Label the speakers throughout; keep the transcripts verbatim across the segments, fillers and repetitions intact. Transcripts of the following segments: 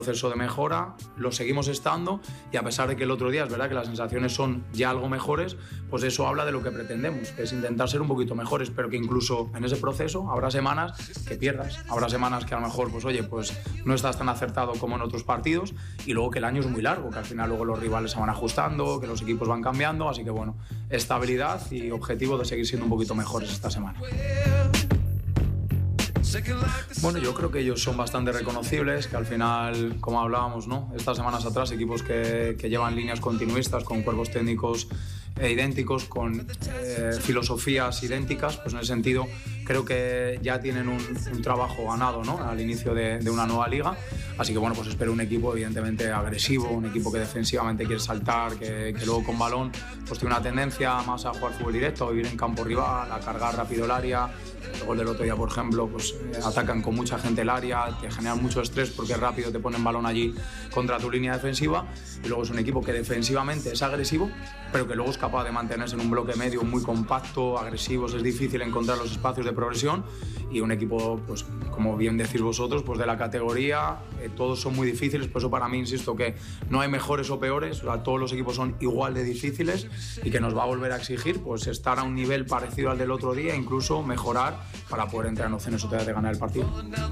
Speaker 1: proceso de mejora, lo seguimos estando y a pesar de que el otro día es verdad que las sensaciones son ya algo mejores, pues eso habla de lo que pretendemos, que es intentar ser un poquito mejores, pero que incluso en ese proceso habrá semanas que pierdas, habrá semanas que a lo mejor pues oye, pues no estás tan acertado como en otros partidos y luego que el año es muy largo, que al final luego los rivales se van ajustando, que los equipos van cambiando, así que bueno, estabilidad y objetivo de seguir siendo un poquito mejores esta semana. Bueno, yo creo que ellos son bastante reconocibles, que al final, como hablábamos, ¿no? Estas semanas atrás, equipos que, que llevan líneas continuistas con cuerpos técnicos eh, idénticos, con eh, filosofías idénticas, pues en ese sentido creo que ya tienen un, un trabajo ganado, ¿no? Al inicio de, de una nueva liga, así que bueno, pues espero un equipo evidentemente agresivo, un equipo que defensivamente quiere saltar, que, que luego con balón pues tiene una tendencia más a jugar fútbol directo, a vivir en campo rival, a cargar rápido el área. El gol del otro día, por ejemplo, pues eh, atacan con mucha gente el área, te generan mucho estrés porque rápido te ponen balón allí contra tu línea defensiva, y luego es un equipo que defensivamente es agresivo, pero que luego es capaz de mantenerse en un bloque medio muy compacto, agresivos, es difícil encontrar los espacios de progresión, y un equipo, pues como bien decís vosotros, pues de la categoría, eh, todos son muy difíciles, por eso para mí insisto que no hay mejores o peores, o sea, todos los equipos son igual de difíciles y que nos va a volver a exigir pues estar a un nivel parecido al del otro día, incluso mejorar para poder entrar en opciones otra vez de ganar el partido.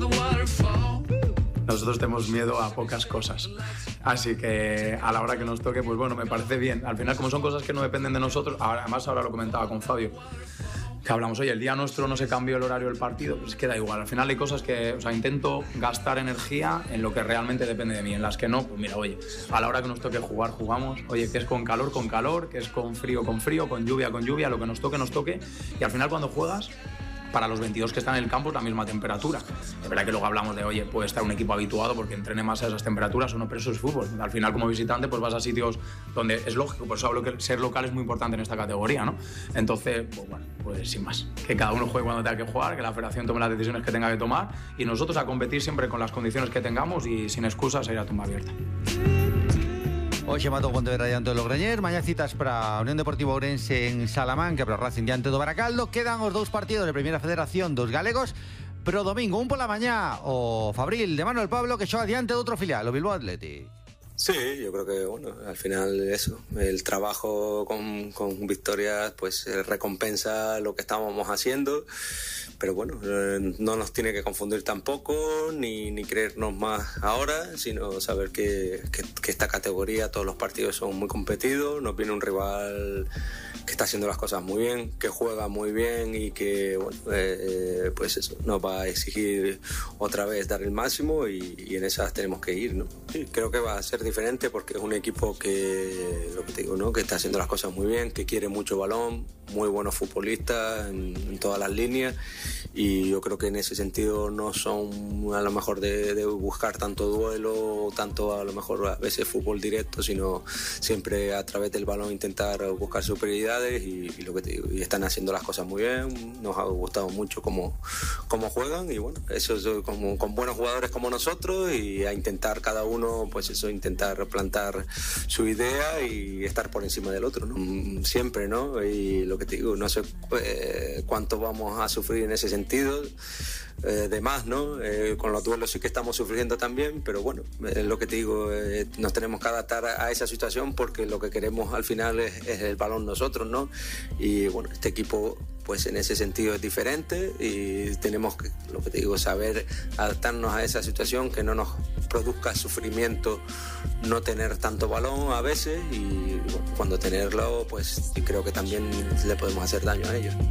Speaker 1: Nosotros tenemos miedo a pocas cosas, así que a la hora que nos toque, pues bueno, me parece bien. Al final, como son cosas que no dependen de nosotros, ahora, además ahora lo comentaba con Fabio, que hablamos, oye, el día nuestro no se cambió el horario del partido, pues queda igual. Al final hay cosas que, o sea, intento gastar energía en lo que realmente depende de mí, en las que no, pues mira, oye, a la hora que nos toque jugar, jugamos, oye, que es con calor, con calor, que es con frío, con frío, con lluvia, con lluvia, lo que nos toque, nos toque, y al final cuando juegas, para los veintidós que están en el campo es la misma temperatura. Es verdad que luego hablamos de, oye, puede estar un equipo habituado porque entrene más a esas temperaturas o no, pero eso es fútbol. Al final, como visitante, pues vas a sitios donde es lógico, por eso hablo que ser local es muy importante en esta categoría, ¿no? Entonces, pues bueno, pues sin más. Que cada uno juegue cuando tenga que jugar, que la federación tome las decisiones que tenga que tomar y nosotros a competir siempre con las condiciones que tengamos y sin excusas a ir a tumba abierta.
Speaker 2: Hoxe matou Pontevedra diante do Logroñés, mañá citas para a Unión Deportiva Ourense en Salamanca, para o Racing diante do Baracaldo. Quedan os dous partidos de Primeira Federación dos galegos, pero domingo, un pola mañá, o Fabril de Manuel Pablo que xoga diante de outro filial, o Bilbao Athletic.
Speaker 3: Sí, yo creo que bueno, al final eso, el trabajo con, con victorias pues recompensa lo que estábamos haciendo, pero bueno, no nos tiene que confundir tampoco, ni, ni creernos más ahora, sino saber que, que, que esta categoría, todos los partidos son muy competidos, nos viene un rival que está haciendo las cosas muy bien, que juega muy bien y que bueno, eh, pues eso, nos va a exigir otra vez dar el máximo y, y en esas tenemos que ir, ¿no? Sí, creo que va a ser diferente porque es un equipo que, lo que te digo, ¿no? Que está haciendo las cosas muy bien, que quiere mucho balón, muy buenos futbolistas en, en todas las líneas y yo creo que en ese sentido no son a lo mejor de, de buscar tanto duelo, tanto a lo mejor a veces fútbol directo, sino siempre a través del balón intentar buscar superioridades y, y lo que te digo, y están haciendo las cosas muy bien, nos ha gustado mucho cómo, cómo juegan y bueno, eso es como, con buenos jugadores como nosotros y a intentar cada uno, pues eso, intentar plantar su idea y estar por encima del otro, ¿no? Siempre, ¿no? Y lo que te digo, no sé eh, cuánto vamos a sufrir en ese sentido, eh, de más, ¿no? Eh, con los duelos sí que estamos sufriendo también, pero bueno, eh, lo que te digo, eh, nos tenemos que adaptar a, a esa situación porque lo que queremos al final es, es el balón nosotros, ¿no? Y bueno, este equipo pues en ese sentido es diferente y tenemos que, lo que te digo, saber adaptarnos a esa situación, que no nos produzca sufrimiento no tener tanto balón a veces y bueno, cuando tenerlo pues creo que también le podemos hacer daño a ellos.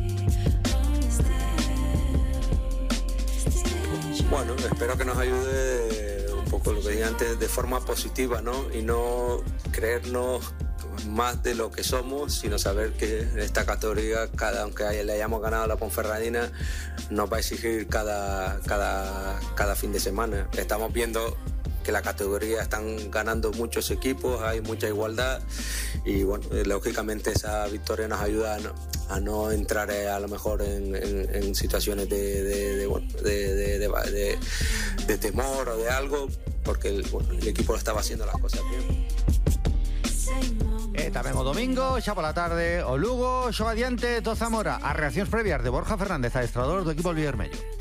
Speaker 3: Bueno, espero que nos ayude un poco lo que dije antes, de forma positiva, ¿no? Y no creernos más de lo que somos, sino saber que en esta categoría, cada, aunque le hayamos ganado a la Ponferradina, nos va a exigir cada, cada, cada fin de semana. Estamos viendo que la categoría están ganando muchos equipos, hay mucha igualdad y bueno, lógicamente esa victoria nos ayuda a no, a no entrar eh, a lo mejor en, en, en situaciones de, de, de, bueno, de, de, de, de, de temor o de algo, porque el, bueno, el equipo estaba haciendo las cosas bien.
Speaker 2: E tamén o domingo, xa pola tarde, o Lugo xoga diante do Zamora. As reaccións previas de Borja Fernández, adestrador do equipo albivermello.